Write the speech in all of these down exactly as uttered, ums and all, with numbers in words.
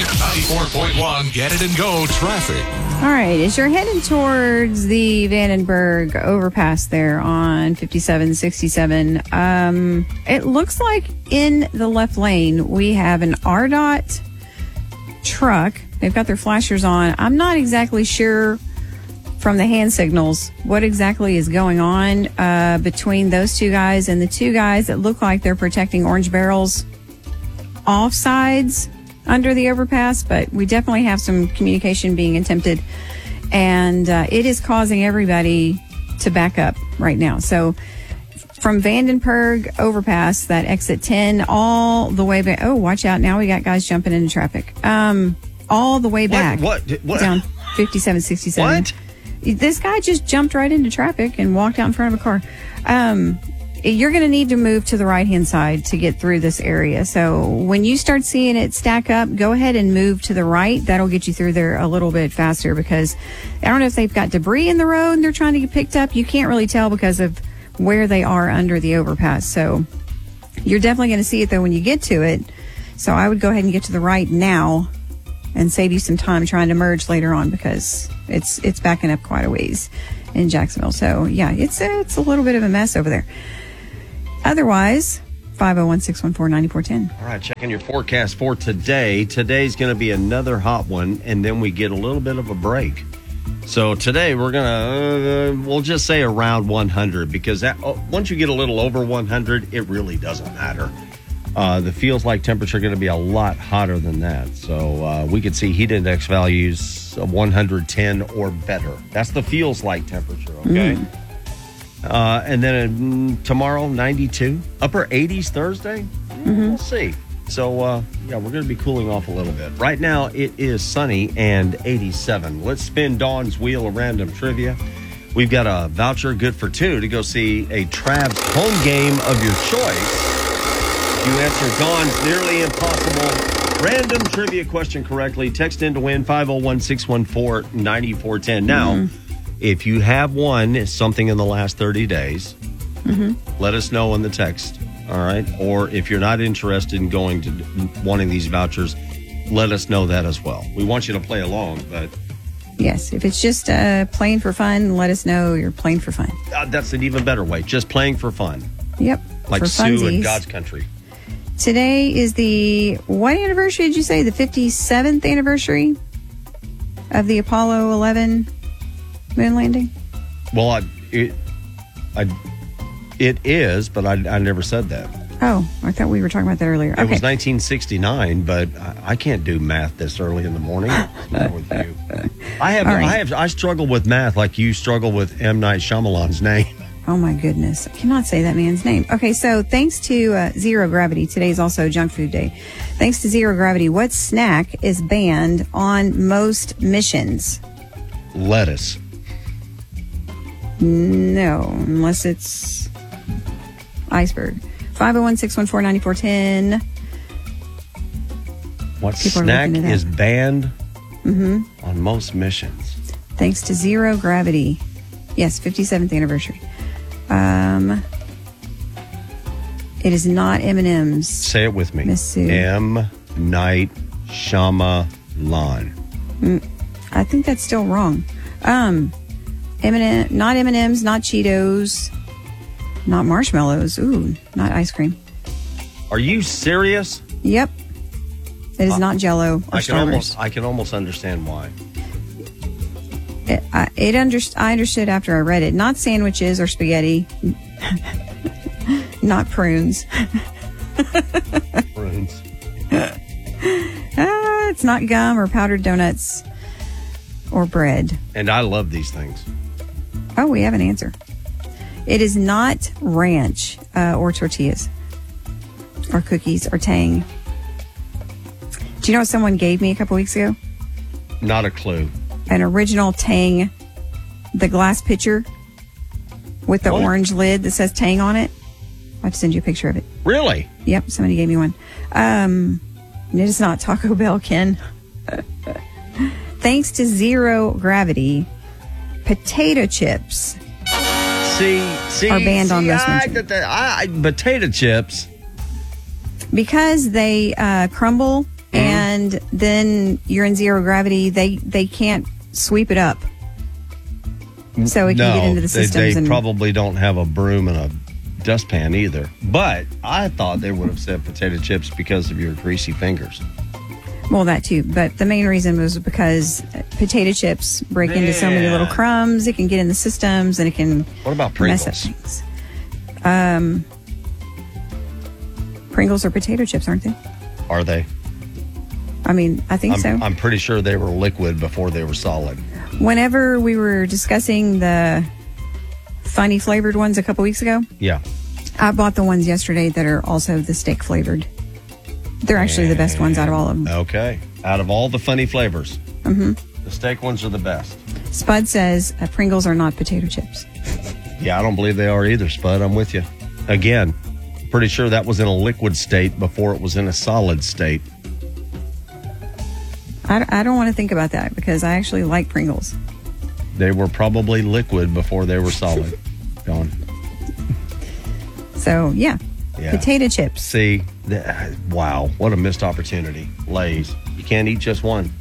ninety-four point one, Get It and Go traffic. All right, as you're heading towards the Vandenberg overpass there on fifty-seven sixty-seven, um, it looks like in the left lane we have an R D O T truck. They've got their flashers on. I'm not exactly sure from the hand signals what exactly is going on uh, between those two guys and the two guys that look like they're protecting orange barrels off sides under the overpass, but we definitely have some communication being attempted, and uh, it is causing everybody to back up right now. So from Vandenberg overpass, that exit ten, all the way back. Oh, watch out. Now we got guys jumping into traffic. Um, all the way back. What? What? What? Down fifty-seven sixty-seven. What? This guy just jumped right into traffic and walked out in front of a car. Um, you're going to need to move to the right-hand side to get through this area. So when you start seeing it stack up, go ahead and move to the right. That'll get you through there a little bit faster, because I don't know if they've got debris in the road and they're trying to get picked up. You can't really tell because of where they are under the overpass. So you're definitely going to see it, though, when you get to it. So I would go ahead and get to the right now and save you some time trying to merge later on, because it's it's backing up quite a ways in Jacksonville. So, yeah, it's a, it's a little bit of a mess over there. Otherwise, five oh one, six one four, nine four one oh. All right, checking your forecast for today. Today's going to be another hot one, and then we get a little bit of a break. So today we're going to, uh, we'll just say around one hundred, because that, oh, once you get a little over one hundred, it really doesn't matter. Uh, the feels like temperature going to be a lot hotter than that. So uh, we could see heat index values of one hundred ten or better. That's the feels like temperature, okay? Mm. Uh, and then uh, tomorrow, ninety-two. Upper eighties Thursday? Mm-hmm. We'll see. So, uh, yeah, we're going to be cooling off a little bit. Right now, it is sunny and eighty-seven. Let's spin Dawn's Wheel of Random Trivia. We've got a voucher good for two to go see a Travs home game of your choice. If you answer Dawn's nearly impossible random trivia question correctly, text in to win five oh one, six one four, nine four one oh. Now, mm-hmm. if you have won something in the last thirty days, mm-hmm. let us know in the text, all right? Or if you're not interested in going to wanting these vouchers, let us know that as well. We want you to play along, but... Yes, if it's just uh, playing for fun, let us know you're playing for fun. Uh, that's an even better way, just playing for fun. Yep, like for Sue funsies. in God's country. Today is the, what anniversary did you say? The fifty-seventh anniversary of the Apollo eleven moon landing? Well, I, it, I, it is, but I, I never said that. Oh, I thought we were talking about that earlier. It okay. was nineteen sixty-nine, but I, I can't do math this early in the morning. What's wrong with you? I have, right. I have, I struggle with math like you struggle with M. Night Shyamalan's name. Oh, my goodness. I cannot say that man's name. Okay, so thanks to uh, Zero Gravity, today is also Junk Food Day. Thanks to Zero Gravity, what snack is banned on most missions? Lettuce. No, unless it's iceberg. five oh one, six one four, nine four one oh. What People snack is banned mm-hmm. on most missions? Thanks to Zero Gravity. Yes, fifty-seventh anniversary. Um, it is not M and M's. Say it with me. Miss Sue. M. Night Shyamalan. Mm, I think that's still wrong. Um, M and M, not M and M's, not Cheetos, not marshmallows. Ooh, not ice cream. Are you serious? Yep. It is uh, not Jell-O or I can Starburst. almost, I can almost understand why. It, I, it under, I understood after I read it. Not sandwiches or spaghetti. Not prunes. Prunes. ah, it's not gum or powdered donuts or bread. And I love these things. Oh, we have an answer. It is not ranch uh, or tortillas or cookies or Tang. Do you know what someone gave me a couple weeks ago? Not a clue. An original Tang, the glass pitcher with the what? orange lid that says Tang on it. I have to send you a picture of it. Really? Yep, somebody gave me one. Um, it is not Taco Bell, Ken. Thanks to Zero Gravity, potato chips see, see, are banned see, on this I, one. I, I, potato chips. Because they uh, crumble. Mm-hmm. and then you're in zero gravity. They they can't sweep it up, so it can no, get into the they, systems. they and probably don't have a broom and a dustpan either. But I thought they would have said potato chips because of your greasy fingers. Well, that too. But the main reason was because potato chips break into so many little Man. crumbs. It can get in the systems, and it can What about mess Pringles? up things. Um, Pringles are potato chips, aren't they? Are they? I mean, I think I'm, so. I'm pretty sure they were liquid before they were solid. Whenever we were discussing the funny flavored ones a couple weeks ago, Yeah. I bought the ones yesterday that are also the steak flavored. They're actually the best ones out of all of them. Okay. Out of all the funny flavors, Mm-hmm. the steak ones are the best. Spud says uh, Pringles are not potato chips. Yeah, I don't believe they are either, Spud. I'm with you. Again, pretty sure that was in a liquid state before it was in a solid state. I, I don't want to think about that because I actually like Pringles. They were probably liquid before they were solid. Dawn. So, yeah. Yeah. Potato chips. See, th- wow, what a missed opportunity. Lay's. You can't eat just one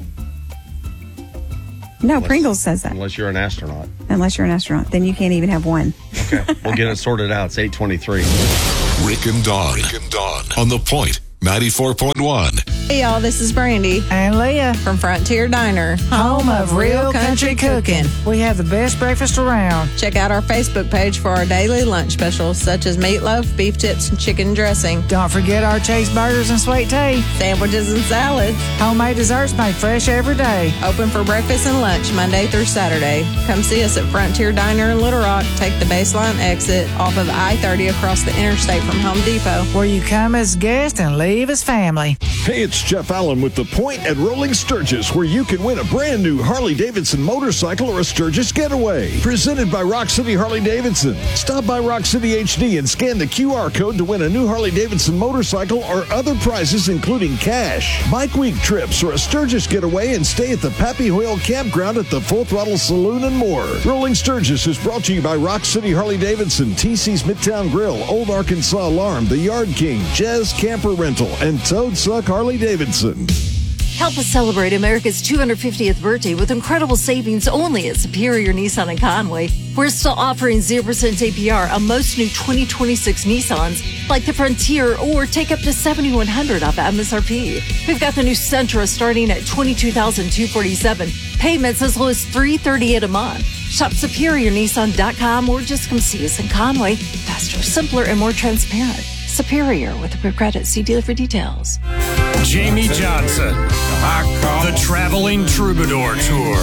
No, Unless- Pringles says that. unless you're an astronaut. Unless you're an astronaut, then you can't even have one. Okay, we'll get it sorted out. It's eight twenty-three. Rick and Dawn. Rick and Dawn on the Point ninety-four point one. Hey y'all, this is Brandy And Leah, from Frontier Diner, home of real country cooking. We have the best breakfast around. Check out our Facebook page for our daily lunch specials, such as meatloaf, beef tips, and chicken dressing, Don't forget our Chase burgers and sweet tea. sandwiches and salads. Homemade desserts made fresh every day. Open for breakfast and lunch Monday through Saturday. Come see us at Frontier Diner in Little Rock. Take the baseline exit off of I thirty across the interstate from Home Depot. Where you come as guest and leave as family. Hey, it's Jeff Allen with The Point at Rolling Sturgis, where you can win a brand new Harley-Davidson motorcycle or a Sturgis getaway. Presented by Rock City Harley-Davidson. Stop by Rock City H D and scan the Q R code to win a new Harley-Davidson motorcycle or other prizes, including cash, bike week trips, or a Sturgis getaway, and stay at the Pappy Hoyle Campground at the Full Throttle Saloon and more. Rolling Sturgis is brought to you by Rock City Harley-Davidson, T C's Midtown Grill, Old Arkansas Alarm, The Yard King, Jazz Camper Rental, and Toad Suck Harley-Davidson. Help us celebrate America's two hundred fiftieth birthday with incredible savings only at Superior Nissan in Conway. We're still offering zero percent A P R on most new twenty twenty-six Nissans, like the Frontier, or take up to seven thousand one hundred dollars off M S R P. We've got the new Sentra starting at twenty-two thousand two hundred forty-seven dollars. Payments as low as three hundred thirty-eight dollars a month. Shop Superior Nissan dot com or just come see us in Conway. Faster, simpler, and more transparent. Superior with a good credit. See dealer for details. Jamie Johnson, the Traveling Troubadour Tour.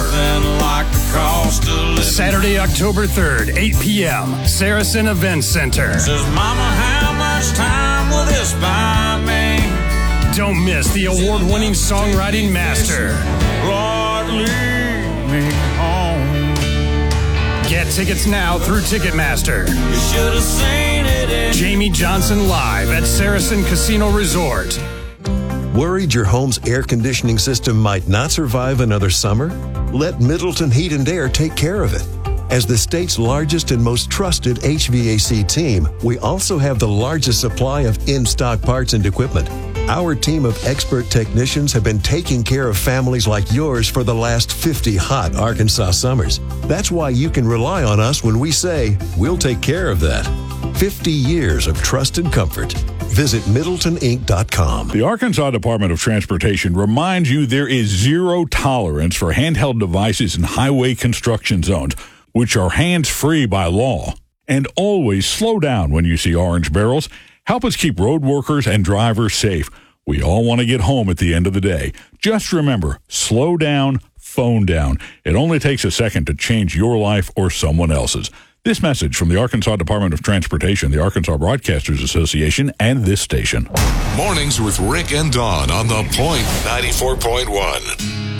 Saturday, October third, eight p.m., Saracen Event Center. Says, Mama, how much time will this buy me? Don't miss the award-winning songwriting master. Lord, lead me home. Get tickets now through Ticketmaster. You should have seen it in Jamie Johnson live at Saracen Casino Resort. Worried your home's air conditioning system might not survive another summer? Let Middleton Heat and Air take care of it. As the state's largest and most trusted H V A C team, we also have the largest supply of in-stock parts and equipment. Our team of expert technicians have been taking care of families like yours for the last fifty hot Arkansas summers. That's why you can rely on us when we say, we'll take care of that. fifty years of trust and comfort. Visit Middleton Inc dot com. The Arkansas Department of Transportation reminds you there is zero tolerance for handheld devices in highway construction zones, which are hands-free by law. And always slow down when you see orange barrels. Help us keep road workers and drivers safe. We all want to get home at the end of the day. Just remember, slow down, phone down. It only takes a second to change your life or someone else's. This message from the Arkansas Department of Transportation, the Arkansas Broadcasters Association, and this station. Mornings with Rick and Dawn on the Point ninety-four point one.